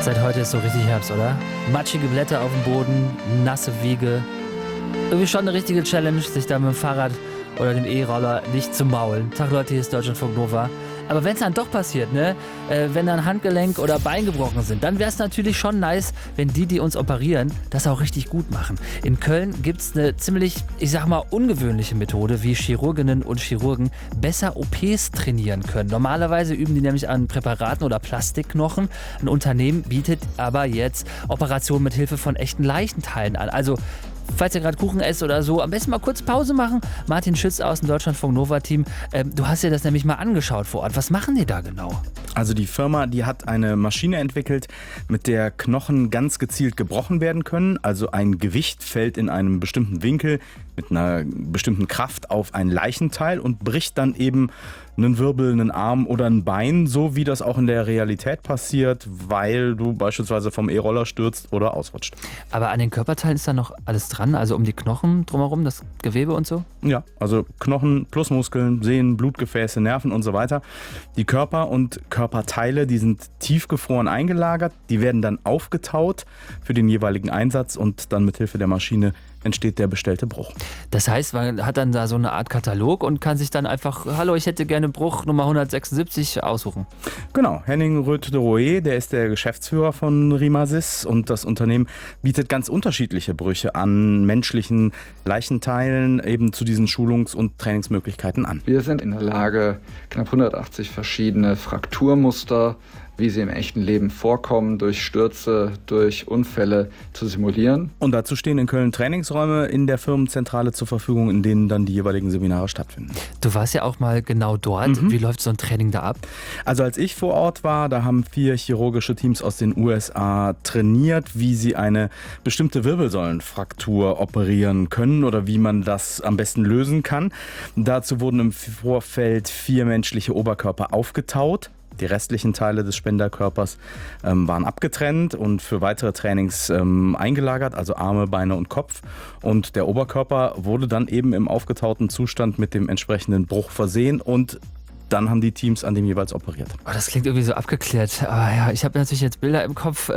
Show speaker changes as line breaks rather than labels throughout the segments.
Seit heute ist so richtig Herbst, oder? Matschige Blätter auf dem Boden, nasse Wege. Irgendwie schon eine richtige Challenge, sich da mit dem Fahrrad oder dem E-Roller nicht zu maulen. Tag Leute, hier ist Deutschlandfunk Nova. Aber wenn es dann doch passiert, ne, wenn dann Handgelenk oder Bein gebrochen sind, dann wäre es natürlich schon nice, wenn die uns operieren, das auch richtig gut machen. In Köln gibt es eine ziemlich, ich sag mal, ungewöhnliche Methode, wie Chirurginnen und Chirurgen besser OPs trainieren können. Normalerweise üben die nämlich an Präparaten oder Plastikknochen. Ein Unternehmen bietet aber jetzt Operationen mit Hilfe von echten Leichenteilen an. Also falls ihr gerade Kuchen esst oder so, am besten mal kurz Pause machen. Martin Schütz aus dem Deutschlandfunk Nova Team, du hast dir das nämlich mal angeschaut vor Ort. Was machen die da genau?
Also die Firma, die hat eine Maschine entwickelt, mit der Knochen ganz gezielt gebrochen werden können. Also ein Gewicht fällt in einem bestimmten Winkel mit einer bestimmten Kraft auf ein Leichenteil und bricht dann eben einen Wirbel, einen Arm oder ein Bein, so wie das auch in der Realität passiert, weil du beispielsweise vom E-Roller stürzt oder ausrutscht.
Aber an den Körperteilen ist da noch alles dran, also um die Knochen drumherum, das Gewebe und so?
Ja, also Knochen plus Muskeln, Sehnen, Blutgefäße, Nerven und so weiter. Die Körper und Körperteile, die sind tiefgefroren eingelagert, die werden dann aufgetaut für den jeweiligen Einsatz und dann mit Hilfe der Maschine entsteht der bestellte Bruch.
Das heißt, man hat dann da so eine Art Katalog und kann sich dann einfach, hallo, ich hätte gerne Bruch Nummer 176 aussuchen.
Genau, Henning Röth-de-Roe, der ist der Geschäftsführer von Rimasis und das Unternehmen bietet ganz unterschiedliche Brüche an menschlichen Leichenteilen eben zu diesen Schulungs- und Trainingsmöglichkeiten an.
Wir sind in der Lage, knapp 180 verschiedene Frakturmuster, wie sie im echten Leben vorkommen, durch Stürze, durch Unfälle zu simulieren.
Und dazu stehen in Köln Trainingsräume in der Firmenzentrale zur Verfügung, in denen dann die jeweiligen Seminare stattfinden.
Du warst ja auch mal genau dort. Wie läuft so ein Training da ab?
Also als ich vor Ort war, da haben 4 chirurgische Teams aus den USA trainiert, wie sie eine bestimmte Wirbelsäulenfraktur operieren können oder wie man das am besten lösen kann. Dazu wurden im Vorfeld 4 menschliche Oberkörper aufgetaut. Die restlichen Teile des Spenderkörpers waren abgetrennt und für weitere Trainings eingelagert, also Arme, Beine und Kopf. Und der Oberkörper wurde dann eben im aufgetauten Zustand mit dem entsprechenden Bruch versehen und dann haben die Teams an dem jeweils operiert.
Oh, das klingt irgendwie so abgeklärt. Aber ja, ich habe natürlich jetzt Bilder im Kopf.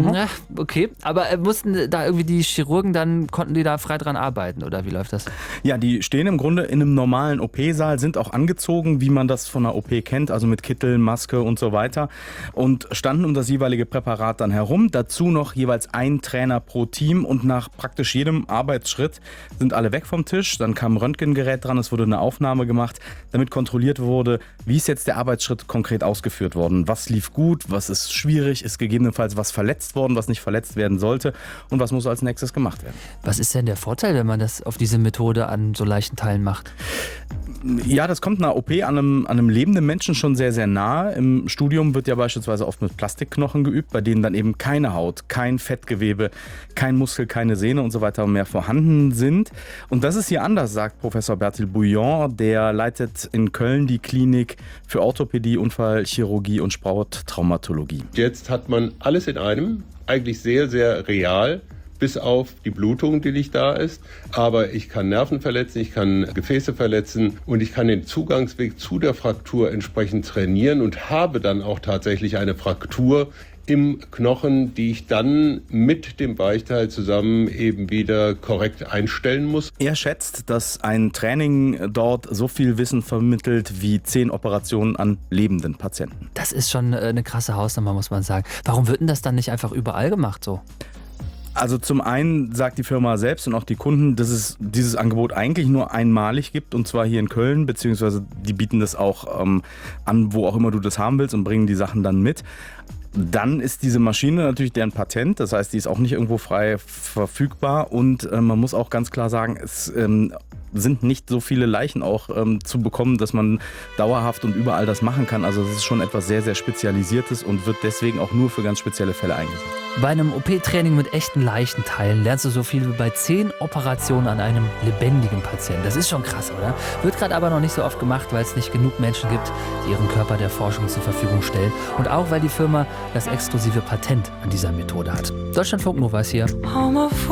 Okay, aber mussten da irgendwie die Chirurgen dann, konnten die da frei dran arbeiten oder wie läuft das?
Ja, die stehen im Grunde in einem normalen OP-Saal, sind auch angezogen, wie man das von einer OP kennt, also mit Kittel, Maske und so weiter und standen um das jeweilige Präparat dann herum. Dazu noch jeweils ein Trainer pro Team und nach praktisch jedem Arbeitsschritt sind alle weg vom Tisch. Dann kam ein Röntgengerät dran, es wurde eine Aufnahme gemacht, damit kontrolliert wurde, wie ist jetzt der Arbeitsschritt konkret ausgeführt worden? Was lief gut? Was ist schwierig? Ist gegebenenfalls was verletzt worden, was nicht verletzt werden sollte? Und was muss als nächstes gemacht werden?
Was ist denn der Vorteil, wenn man das auf diese Methode an so leichten Teilen macht?
Ja, das kommt einer OP an einem lebenden Menschen schon sehr, sehr nahe. Im Studium wird ja beispielsweise oft mit Plastikknochen geübt, bei denen dann eben keine Haut, kein Fettgewebe, kein Muskel, keine Sehne und so weiter mehr vorhanden sind. Und das ist hier anders, sagt Professor Bertil Bouillon, der leitet in Köln die Klinik für Orthopädie, Unfallchirurgie und Sporttraumatologie.
Jetzt hat man alles in einem, eigentlich sehr, sehr real, bis auf die Blutung, die nicht da ist. Aber ich kann Nerven verletzen, ich kann Gefäße verletzen und ich kann den Zugangsweg zu der Fraktur entsprechend trainieren und habe dann auch tatsächlich eine Fraktur im Knochen, die ich dann mit dem Weichteil zusammen eben wieder korrekt einstellen muss.
Er schätzt, dass ein Training dort so viel Wissen vermittelt wie 10 Operationen an lebenden Patienten.
Das ist schon eine krasse Hausnummer, muss man sagen. Warum wird denn das dann nicht einfach überall gemacht so?
Also zum einen sagt die Firma selbst und auch die Kunden, dass es dieses Angebot eigentlich nur einmalig gibt und zwar hier in Köln, beziehungsweise die bieten das auch an, wo auch immer du das haben willst und bringen die Sachen dann mit. Dann ist diese Maschine natürlich deren Patent, das heißt, die ist auch nicht irgendwo frei verfügbar und man muss auch ganz klar sagen, es sind nicht so viele Leichen auch zu bekommen, dass man dauerhaft und überall das machen kann. Also es ist schon etwas sehr, sehr Spezialisiertes und wird deswegen auch nur für ganz spezielle Fälle eingesetzt.
Bei einem OP-Training mit echten Leichenteilen lernst du so viel wie bei 10 Operationen an einem lebendigen Patienten. Das ist schon krass, oder? Wird gerade aber noch nicht so oft gemacht, weil es nicht genug Menschen gibt, die ihren Körper der Forschung zur Verfügung stellen. Und auch, weil die Firma das exklusive Patent an dieser Methode hat. Deutschlandfunk Nova ist hier.